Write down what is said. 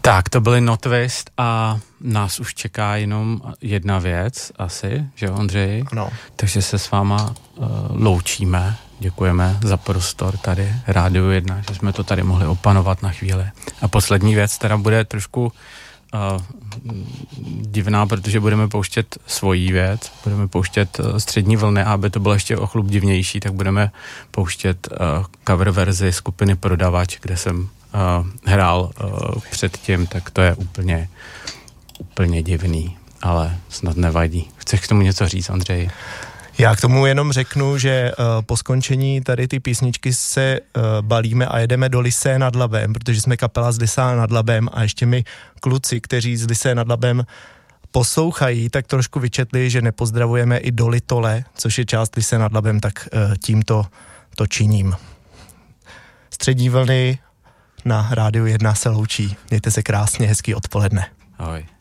Tak, to byly Notvist a nás už čeká jenom jedna věc asi, že jo, Ondřeji? No. Takže se s váma loučíme. Děkujeme za prostor tady Rádiu 1, že jsme to tady mohli opanovat na chvíli. A poslední věc teda bude trošku divná, protože budeme pouštět svojí věc, budeme pouštět střední vlny a aby to bylo ještě o chlup divnější, tak budeme pouštět cover verzi skupiny Prodavač, kde jsem hrál předtím, tak to je úplně divný, ale snad nevadí. Chceš k tomu něco říct, Ondřej? Já k tomu jenom řeknu, že po skončení tady ty písničky se balíme a jedeme do Lysé nad Labem, protože jsme kapela z Lysé nad Labem a ještě mi kluci, kteří z Lysé nad Labem poslouchají, tak trošku vyčetli, že nepozdravujeme i do Litole, což je část Lysé nad Labem, tak tímto to činím. Střední vlny na Rádiu 1 se loučí. Mějte se krásně, hezký odpoledne. Ahoj.